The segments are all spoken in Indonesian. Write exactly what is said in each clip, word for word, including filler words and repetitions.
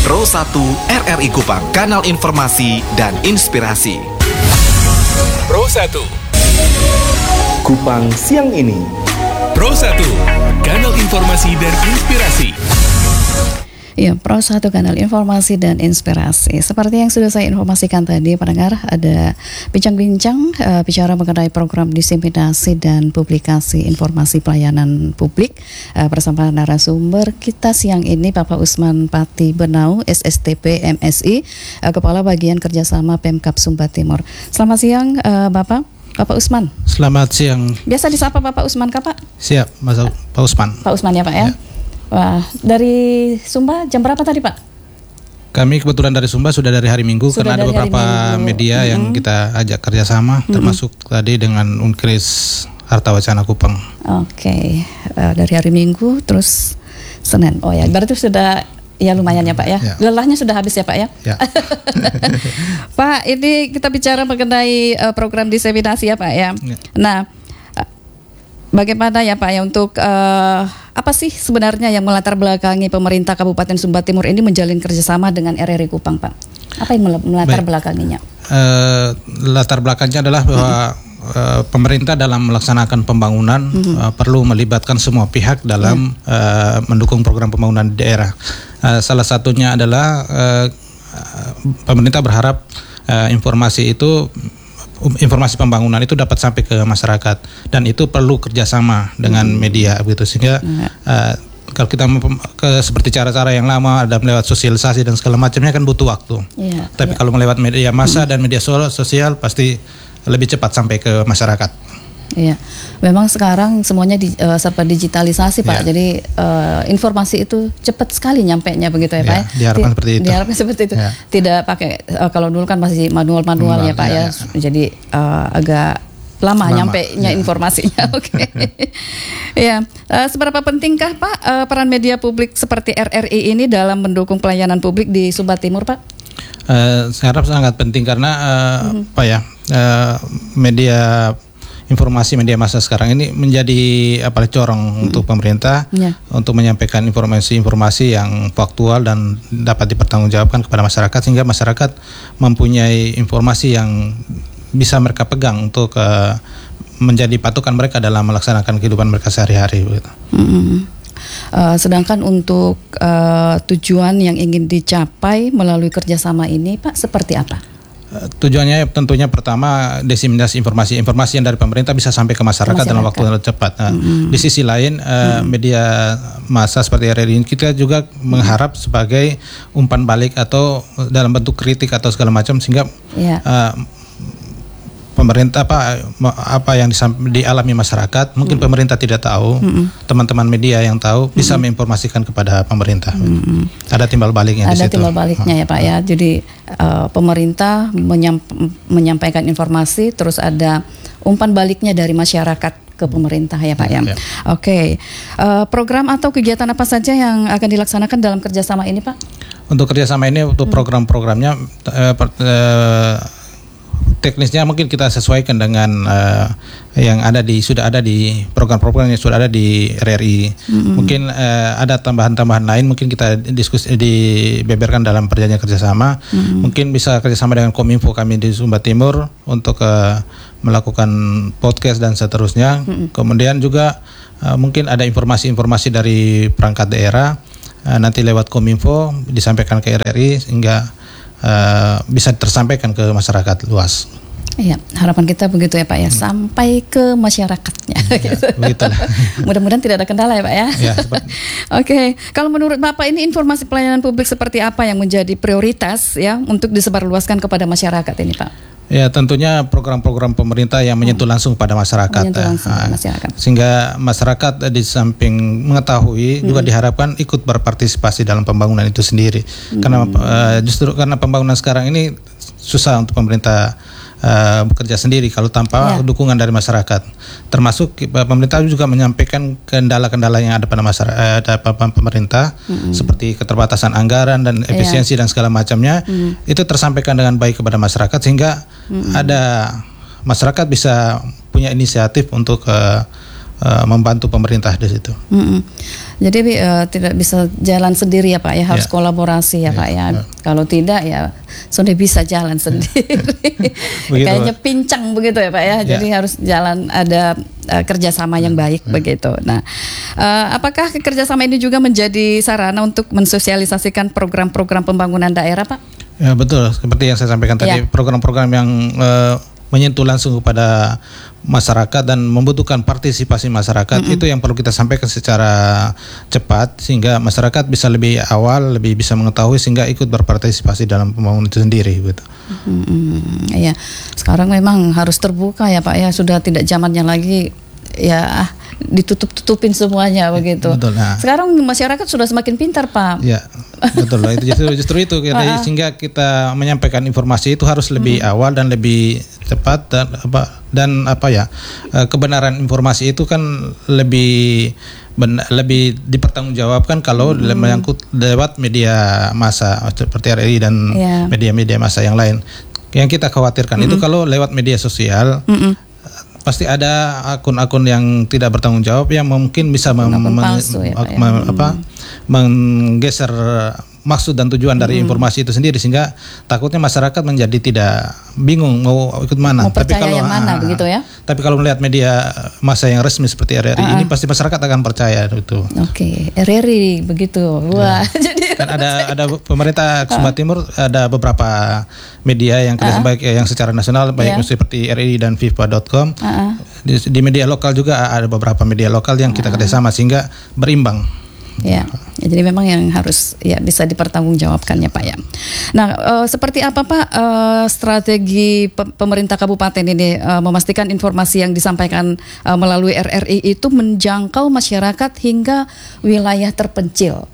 Pro satu R R I Kupang, kanal informasi dan inspirasi. Pro satu Kupang siang ini. Pro satu, kanal informasi dan inspirasi. Ya, Pro satu kanal informasi dan inspirasi. Seperti yang sudah saya informasikan tadi, pendengar, ada bincang-bincang uh, bicara mengenai program diseminasi dan publikasi informasi pelayanan publik uh, bersama narasumber kita siang ini, Bapak Usman Pati Benau, S S T P M S I, uh, Kepala Bagian Kerjasama Pemkab Sumba Timur. Selamat siang, uh, Bapak. Bapak Usman. Selamat siang. Biasa disapa Bapak Usman kah, Pak? Siap, Mas Pak Usman. Pak Usman ya, Pak ya. ya. Wah, dari Sumba jam berapa tadi, Pak? Kami kebetulan dari Sumba sudah dari hari Minggu, sudah karena ada beberapa media mm-hmm. yang kita ajak kerjasama, mm-hmm. termasuk tadi dengan Unkris Harta Wacana Kupang. Oke, okay. uh, dari hari Minggu terus Senin. Oh ya, berarti sudah ya lumayan ya Pak ya. ya. Lelahnya sudah habis ya Pak ya. ya. Pak, ini kita bicara mengenai uh, program diseminasi ya Pak ya. ya. Nah, uh, bagaimana ya Pak ya untuk uh, apa sih sebenarnya yang melatar belakangi pemerintah Kabupaten Sumba Timur ini menjalin kerjasama dengan R R I Kupang, Pak? Apa yang melatar Baik. belakanginya? Uh, latar belakangnya adalah bahwa mm-hmm. uh, pemerintah dalam melaksanakan pembangunan mm-hmm. uh, perlu melibatkan semua pihak dalam mm. uh, mendukung program pembangunan di daerah. Uh, salah satunya adalah uh, pemerintah berharap uh, informasi itu informasi pembangunan itu dapat sampai ke masyarakat, dan itu perlu kerjasama dengan hmm. media begitu, sehingga hmm. uh, kalau kita ke seperti cara-cara yang lama ada melewat sosialisasi dan segala macamnya kan butuh waktu. Yeah, Tapi yeah. kalau melewat media massa hmm. dan media sosial pasti lebih cepat sampai ke masyarakat. Iya, memang sekarang semuanya di, uh, serba digitalisasi Pak. Ya. Jadi uh, informasi itu cepat sekali nyampainya begitu ya, ya Pak. Ya, diharapkan Di, seperti itu. Diharapkan seperti itu. Ya. Tidak pakai uh, kalau dulu kan masih manual-manual ya Pak ya. ya. ya. Jadi uh, agak lama, lama nyampainya ya. informasinya. Oke. Okay. Ya, uh, seberapa pentingkah Pak uh, peran media publik seperti R R I ini dalam mendukung pelayanan publik di Sumba Timur Pak? Uh, saya harap sangat penting karena uh, hmm. apa ya uh, media informasi media massa sekarang ini menjadi apa corong hmm. untuk pemerintah yeah. untuk menyampaikan informasi-informasi yang faktual dan dapat dipertanggungjawabkan kepada masyarakat, sehingga masyarakat mempunyai informasi yang bisa mereka pegang untuk uh, menjadi patokan mereka dalam melaksanakan kehidupan mereka sehari-hari. Hmm. Uh, sedangkan untuk uh, tujuan yang ingin dicapai melalui kerjasama ini, Pak, seperti apa? Tujuannya tentunya pertama diseminasi informasi-informasi yang dari pemerintah bisa sampai ke masyarakat, masyarakat. dalam waktu yang cepat. Nah, mm-hmm. Di sisi lain uh, mm-hmm. media massa seperti R R I kita juga mm-hmm. mengharap sebagai umpan balik atau dalam bentuk kritik atau segala macam, sehingga yeah. uh, pemerintah apa apa yang dialami masyarakat mungkin mm-hmm. pemerintah tidak tahu, mm-hmm. teman-teman media yang tahu bisa mm-hmm. menginformasikan kepada pemerintah. Mm-hmm. Ada timbal baliknya Ada di situ. Ada timbal baliknya ya Pak ya. Jadi uh, pemerintah menyamp- menyampaikan informasi, terus ada umpan baliknya dari masyarakat ke pemerintah ya Pak ya. ya. Oke, okay. uh, program atau kegiatan apa saja yang akan dilaksanakan dalam kerjasama ini Pak? Untuk kerjasama ini untuk hmm. program-programnya uh, per, uh, teknisnya mungkin kita sesuaikan dengan uh, yang ada di sudah ada di program-program yang sudah ada di R R I. Mm-hmm. Mungkin uh, ada tambahan-tambahan lain mungkin kita diskusi dibeberkan dalam perjanjian kerjasama. Mm-hmm. Mungkin bisa kerjasama dengan Kominfo kami di Sumba Timur untuk uh, melakukan podcast dan seterusnya. Mm-hmm. Kemudian juga uh, mungkin ada informasi-informasi dari perangkat daerah uh, nanti lewat Kominfo disampaikan ke R R I sehingga Uh, bisa tersampaikan ke masyarakat luas. Iya, harapan kita begitu ya Pak ya, hmm. sampai ke masyarakatnya. Ya, gitu. Mudah-mudahan tidak ada kendala ya Pak ya. ya Oke, okay. Kalau menurut Bapak ini informasi pelayanan publik seperti apa yang menjadi prioritas ya untuk disebarluaskan kepada masyarakat ini Pak? Ya, tentunya program-program pemerintah yang menyentuh hmm. langsung pada masyarakat, menyentuh langsung uh, pada masyarakat. Sehingga masyarakat di samping mengetahui hmm. juga diharapkan ikut berpartisipasi dalam pembangunan itu sendiri. Hmm. Karena uh, justru karena pembangunan sekarang ini susah untuk pemerintah uh, bekerja sendiri kalau tanpa ya. dukungan dari masyarakat. Termasuk uh, pemerintah juga menyampaikan kendala-kendala yang ada pada masyarakat, uh, pada pemerintah, mm-hmm. seperti keterbatasan anggaran dan efisiensi ya. dan segala macamnya. Mm. Itu tersampaikan dengan baik kepada masyarakat sehingga mm-hmm. ada masyarakat bisa punya inisiatif untuk uh, uh, membantu pemerintah di situ. Mm-mm. Jadi uh, tidak bisa jalan sendiri ya Pak ya, harus Ya. kolaborasi ya, Ya, Pak ya. ya. Kalau tidak ya sudah bisa jalan sendiri. Begitu, Kayaknya Pak. pincang begitu ya Pak ya. Jadi Ya. harus jalan ada uh, kerjasama yang baik begitu. Nah, uh, apakah kerjasama ini juga menjadi sarana untuk mensosialisasikan program-program pembangunan daerah Pak? Ya betul, seperti yang saya sampaikan tadi, Ya. program-program yang uh, menyentuh langsung kepada masyarakat dan membutuhkan partisipasi masyarakat, mm-hmm. itu yang perlu kita sampaikan secara cepat sehingga masyarakat bisa lebih awal, lebih bisa mengetahui sehingga ikut berpartisipasi dalam pembangunan itu sendiri, gitu. Hmm, ya, sekarang memang harus terbuka ya Pak ya, sudah tidak zamannya lagi ya ditutup-tutupin semuanya begitu. Betul, nah. Sekarang masyarakat sudah semakin pintar Pak. Ya, betul lah. Itu justru justru itu kita, sehingga kita menyampaikan informasi itu harus lebih hmm. awal dan lebih cepat dan apa dan apa ya kebenaran informasi itu kan lebih ben, lebih dipertanggungjawabkan kalau hmm. menyangkut lewat media massa seperti R R I dan yeah. media-media massa yang lain. Yang kita khawatirkan hmm. itu kalau lewat media sosial. Hmm. Pasti ada akun-akun yang tidak bertanggung jawab yang mungkin bisa mem- palsu, ya, Pak, ya. mem- apa, menggeser maksud dan tujuan dari hmm. informasi itu sendiri sehingga takutnya masyarakat menjadi tidak bingung mau ikut mana. Mau tapi kalau yang mana, ah, begitu ya. Tapi kalau melihat media massa yang resmi seperti R R I uh-uh. ini pasti masyarakat akan percaya itu. Oke, okay. R R I begitu. Wah, ya. jadi kan ada ada pemerintah Sumba Timur ada beberapa media yang kita uh-uh. baik yang secara nasional baik yeah. seperti R R I dan viva dot com. Uh-uh. Di, di media lokal juga ada beberapa media lokal yang kita uh-uh. kerjasama sehingga berimbang. Ya, ya, jadi memang yang harus ya bisa dipertanggungjawabkannya Pak ya. Nah, e, seperti apa Pak e, strategi pe- pemerintah kabupaten ini e, memastikan informasi yang disampaikan e, melalui R R I itu menjangkau masyarakat hingga wilayah terpencil?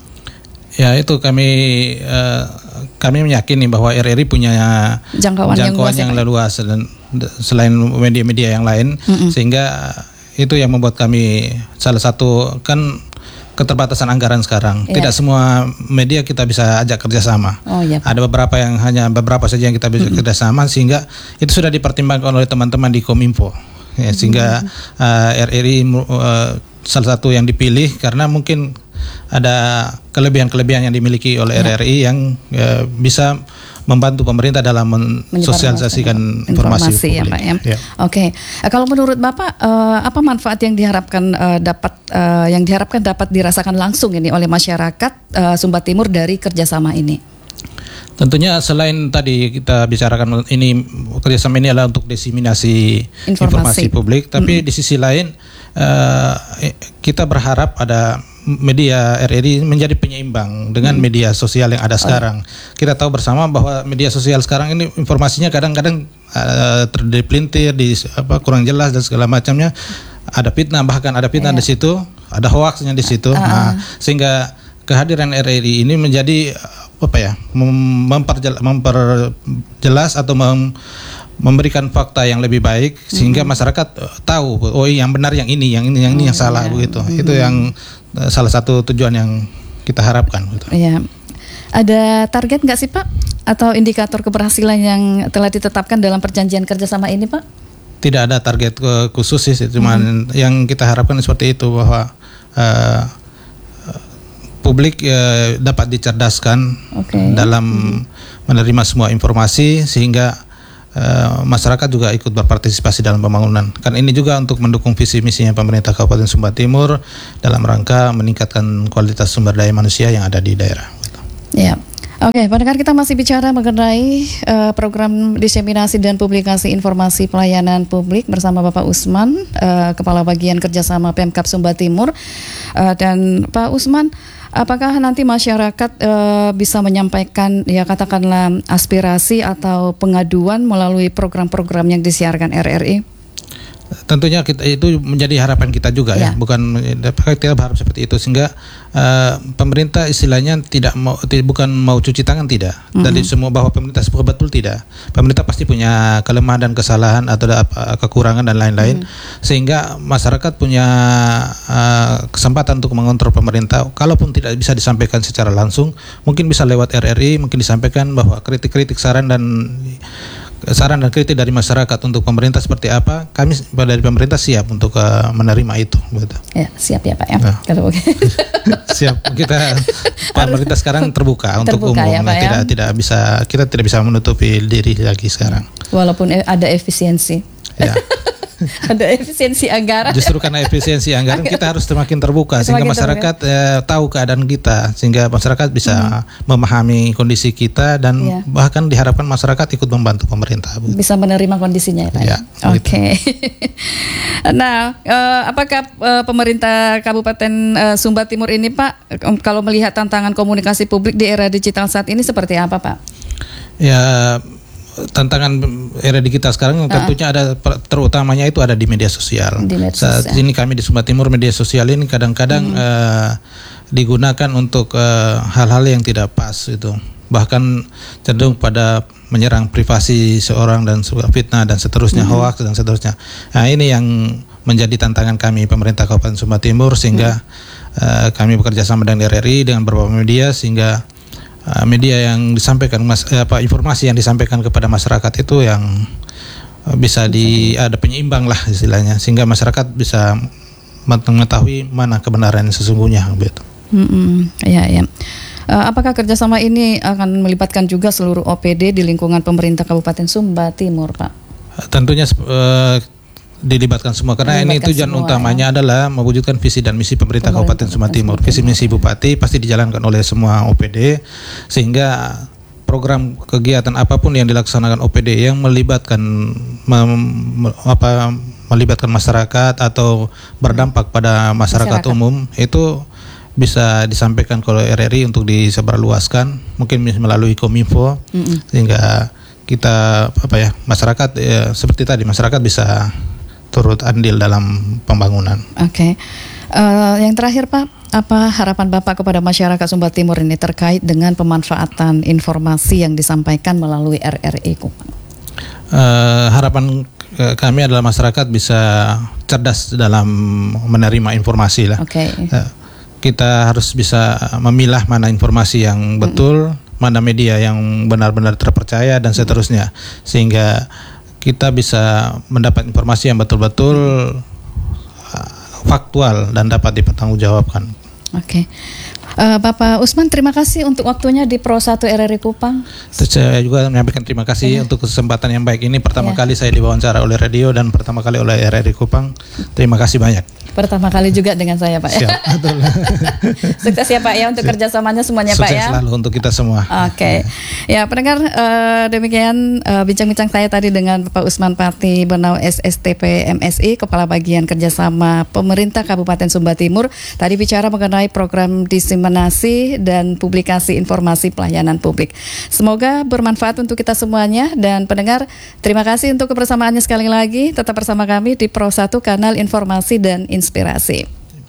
Ya itu kami uh, kami meyakini bahwa R R I punya jangkauan, jangkauan yang, yang luas dan selain media-media yang lain, mm-hmm. sehingga itu yang membuat kami salah satu kan keterbatasan anggaran sekarang. Yeah. Tidak semua media kita bisa ajak kerjasama. Oh, yeah, ada beberapa yang hanya beberapa saja yang kita bisa mm-hmm. kerjasama sehingga itu sudah dipertimbangkan oleh teman-teman di Kominfo. Ya, sehingga mm-hmm. uh, R R I uh, salah satu yang dipilih karena mungkin ada kelebihan-kelebihan yang dimiliki oleh ya. R R I yang uh, bisa membantu pemerintah dalam mensosialisasikan informasi, informasi ya, Pak ya. Ya. Oke, okay. Kalau menurut Bapak uh, apa manfaat yang diharapkan uh, dapat uh, yang diharapkan dapat dirasakan langsung ini oleh masyarakat uh, Sumba Timur dari kerjasama ini? Tentunya selain tadi kita bicarakan ini kerjasama ini adalah untuk diseminasi informasi, informasi publik, tapi mm-hmm. di sisi lain uh, kita berharap ada media R R I menjadi penyeimbang dengan hmm. media sosial yang ada sekarang. Oh. Kita tahu bersama bahwa media sosial sekarang ini informasinya kadang-kadang uh, terdepelintir, di apa kurang jelas dan segala macamnya. Ada fitnah, bahkan ada fitnah yeah. di situ, ada hoaxnya di situ. Uh. Nah, sehingga kehadiran R R I ini menjadi apa ya? memperjelas, memperjelas atau mem memberikan fakta yang lebih baik sehingga mm-hmm. masyarakat tahu oh yang benar yang ini, yang ini, yang ini oh, yang salah iya. begitu. Mm-hmm. Itu yang uh, salah satu tujuan yang kita harapkan. Gitu. Iya. Ada target nggak sih Pak atau indikator keberhasilan yang telah ditetapkan dalam perjanjian kerjasama ini Pak? Tidak ada target uh, khusus sih, cuman mm-hmm. yang kita harapkan seperti itu bahwa uh, publik uh, dapat dicerdaskan okay. dalam mm-hmm. menerima semua informasi sehingga Uh, masyarakat juga ikut berpartisipasi dalam pembangunan. Kan ini juga untuk mendukung visi misinya pemerintah Kabupaten Sumba Timur dalam rangka meningkatkan kualitas sumber daya manusia yang ada di daerah. Ya, oke. Okay, pendengar kita masih bicara mengenai uh, program diseminasi dan publikasi informasi pelayanan publik bersama Bapak Usman, uh, Kepala Bagian Kerjasama Pemkab Sumba Timur, uh, dan Pak Usman. Apakah nanti masyarakat e, bisa menyampaikan ya katakanlah aspirasi atau pengaduan melalui program-program yang disiarkan R R I? Tentunya kita itu menjadi harapan kita juga ya, ya. bukan kita berharap seperti itu sehingga uh, pemerintah istilahnya tidak mau tidak, bukan mau cuci tangan tidak mm-hmm. dan semua bahwa pemerintah betul tidak. Pemerintah pasti punya kelemahan dan kesalahan atau uh, kekurangan dan lain-lain mm-hmm. sehingga masyarakat punya uh, kesempatan untuk mengontrol pemerintah. Kalaupun tidak bisa disampaikan secara langsung, mungkin bisa lewat R R I mungkin disampaikan bahwa kritik-kritik saran dan saran dan kritik dari masyarakat untuk pemerintah seperti apa, kami dari pemerintah siap untuk uh, menerima itu. Betul. Ya, siap ya Pak ya. Nah. Kalau Siap, kita pemerintah sekarang terbuka, untuk terbuka, umum, ya, Pak, tidak ya? tidak bisa kita tidak bisa menutupi diri lagi sekarang. Walaupun ada efisiensi. Ya. Ada efisiensi anggaran. Justru karena efisiensi anggaran kita harus semakin terbuka, sehingga Semakin masyarakat eh, tahu keadaan kita, sehingga masyarakat bisa hmm. memahami kondisi kita dan ya. bahkan diharapkan masyarakat ikut membantu pemerintah. Bisa menerima kondisinya ya Pak. Ya, Oke. Okay. Nah, eh, apakah eh, pemerintah Kabupaten eh, Sumba Timur ini Pak, kalau melihat tantangan komunikasi publik di era digital saat ini seperti apa Pak? Ya, tantangan era digital sekarang uh-huh. tentunya ada, terutamanya itu ada di media sosial. Di media Saat sosial. ini kami di Sumba Timur, media sosial ini kadang-kadang hmm. uh, digunakan untuk uh, hal-hal yang tidak pas itu, bahkan cenderung pada menyerang privasi seorang dan fitnah dan seterusnya, hmm. hoax dan seterusnya. Nah, ini yang menjadi tantangan kami pemerintah Kabupaten Sumba Timur, sehingga hmm. uh, kami bekerja sama dengan R R I, dengan beberapa media, sehingga Uh, media yang disampaikan mas, apa informasi yang disampaikan kepada masyarakat itu yang uh, bisa di ada penyeimbang lah istilahnya, sehingga masyarakat bisa mengetahui mana kebenaran sesungguhnya gitu. Hmm, ya ya. Uh, apakah kerjasama ini akan melibatkan juga seluruh O P D di lingkungan pemerintah Kabupaten Sumba Timur, Pak? Uh, tentunya uh, dilibatkan semua, karena dilibatkan ini tujuan semua, utamanya ya. adalah mewujudkan visi dan misi pemerintah Kabupaten Sumba Timur. Visi misi Bupati pasti dijalankan oleh semua O P D, sehingga program kegiatan apapun yang dilaksanakan O P D yang melibatkan mem, apa melibatkan masyarakat atau berdampak pada masyarakat, masyarakat. umum itu bisa disampaikan ke R R I untuk disebarluaskan, mungkin melalui Kominfo, mm-hmm. sehingga kita apa ya masyarakat ya, seperti tadi masyarakat bisa turut andil dalam pembangunan. Oke, okay. uh, yang terakhir Pak, apa harapan Bapak kepada masyarakat Sumba Timur ini terkait dengan pemanfaatan informasi yang disampaikan melalui R R I Kupang? Uh, harapan uh, kami adalah masyarakat bisa cerdas dalam menerima informasi lah. Oke. Okay. Uh, kita harus bisa memilah mana informasi yang betul, mm-hmm. mana media yang benar-benar terpercaya dan seterusnya, sehingga kita bisa mendapat informasi yang betul-betul uh, faktual dan dapat dipertanggungjawabkan. Oke, okay. uh, Bapak Usman, terima kasih untuk waktunya di Pro satu R R I Kupang. Saya juga menyampaikan terima kasih yeah. untuk kesempatan yang baik ini. Pertama yeah. kali saya diwawancara oleh radio dan pertama kali oleh R R I Kupang. Terima kasih banyak. Pertama kali juga dengan saya Pak. Siap, betul. Sukses ya Pak ya untuk Siap. kerjasamanya semuanya Sukses Pak ya. Sukses selalu untuk kita semua. Oke, okay. ya pendengar uh, demikian uh, bincang-bincang saya tadi dengan Bapak Usman Pati Benau S S T P M S I, Kepala Bagian Kerjasama Pemerintah Kabupaten Sumba Timur. Tadi bicara mengenai program diseminasi dan publikasi informasi pelayanan publik. Semoga bermanfaat untuk kita semuanya, dan pendengar terima kasih untuk kebersamaannya sekali lagi. Tetap bersama kami di Pro satu Kanal Informasi dan Inspirasi.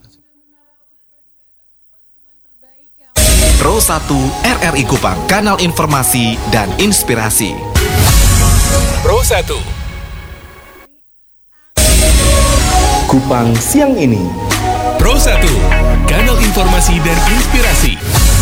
Pro satu R R I Kupang, kanal informasi dan inspirasi. Pro satu Kupang siang ini. Pro satu, kanal informasi dan inspirasi.